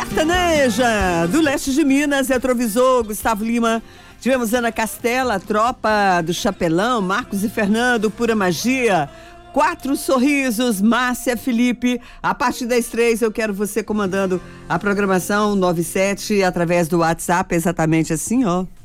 Sertaneja, do leste de Minas, Retrovisor, Gustavo Lima. Tivemos Ana Castela, Tropa do Chapelão, Marcos e Fernando, Pura Magia. Quatro Sorrisos, Márcia Felipe. A partir das 3 eu quero você comandando a programação 97 através do WhatsApp, exatamente assim, ó.